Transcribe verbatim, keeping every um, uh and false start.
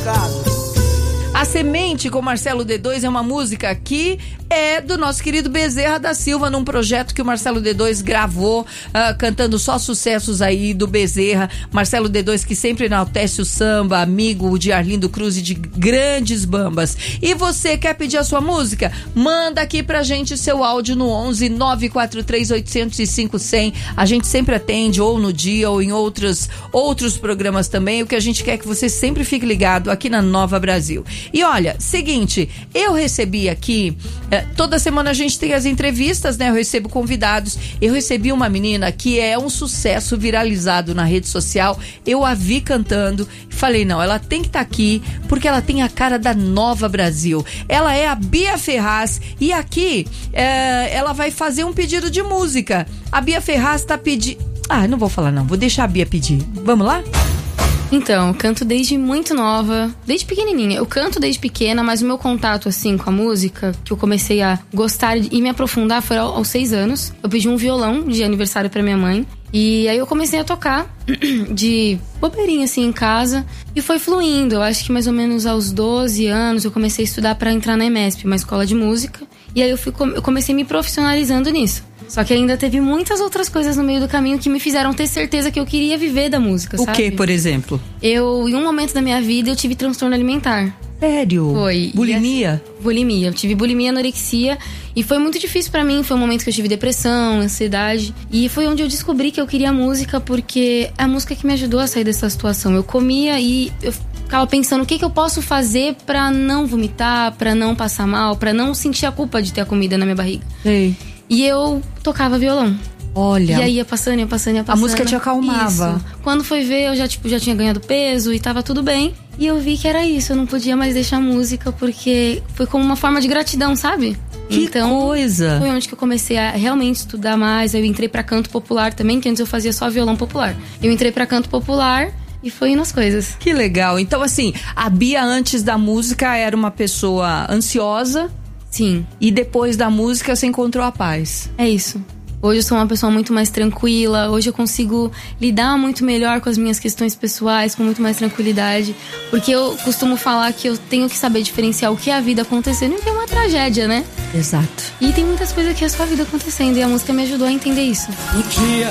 recado. A Semente com Marcelo D dois é uma música que é do nosso querido Bezerra da Silva, num projeto que o Marcelo D dois gravou, uh, cantando só sucessos aí do Bezerra. Marcelo D dois que sempre enaltece o samba, amigo de Arlindo Cruz e de grandes bambas. E você quer pedir a sua música? Manda aqui pra gente seu áudio no onze nove quatro três oito zero cinco zero zero. A gente sempre atende, ou no dia, ou em outros, outros programas também. O que a gente quer é que você sempre fique ligado aqui na Nova Brasil. E olha, seguinte, eu recebi aqui, eh, toda semana a gente tem as entrevistas, né? Eu recebo convidados. Eu recebi uma menina que é um sucesso viralizado na rede social. Eu a vi cantando. Falei, não, ela tem que estar tá aqui porque ela tem a cara da Nova Brasil. Ela é a Bia Ferraz e aqui eh, ela vai fazer um pedido de música. A Bia Ferraz tá pedindo... Ah, não vou falar não, vou deixar a Bia pedir. Vamos lá? Então, eu canto desde muito nova, desde pequenininha. Eu canto desde pequena, mas o meu contato, assim, com a música, que eu comecei a gostar e me aprofundar foi aos seis anos. Eu pedi um violão de aniversário pra minha mãe. E aí eu comecei a tocar de bobeirinha, assim, em casa. E foi fluindo. Eu acho que mais ou menos aos doze anos eu comecei a estudar pra entrar na EMESP, uma escola de música. E aí eu, fui, eu comecei me profissionalizando nisso. Só que ainda teve muitas outras coisas no meio do caminho que me fizeram ter certeza que eu queria viver da música, o sabe? O que, por exemplo? Eu, em um momento da minha vida, eu tive transtorno alimentar. Sério? Foi. Bulimia? E, bulimia. Eu tive bulimia, anorexia. E foi muito difícil pra mim. Foi um momento que eu tive depressão, ansiedade. E foi onde eu descobri que eu queria música, porque é a música que me ajudou a sair dessa situação. Eu comia e eu ficava pensando o que, que eu posso fazer pra não vomitar, pra não passar mal, pra não sentir a culpa de ter a comida na minha barriga. Sei. E eu tocava violão. Olha. E aí ia passando, ia passando, ia passando. A música te acalmava. Isso. Quando foi ver, eu já, tipo, já tinha ganhado peso e tava tudo bem. E eu vi que era isso, eu não podia mais deixar a música, porque foi como uma forma de gratidão, sabe? Que então, coisa! Foi onde que eu comecei a realmente estudar mais. Eu entrei pra canto popular também, que antes eu fazia só violão popular. Eu entrei pra canto popular e foi indo as coisas. Que legal. Então, assim, a Bia antes da música era uma pessoa ansiosa. Sim. E depois da música você encontrou a paz. É isso. Hoje eu sou uma pessoa muito mais tranquila. Hoje eu consigo lidar muito melhor com as minhas questões pessoais, com muito mais tranquilidade. Porque eu costumo falar que eu tenho que saber diferenciar o que é a vida acontecendo e o que é uma tragédia, né? Exato. E tem muitas coisas que é só a vida acontecendo. E a música me ajudou a entender isso. O dia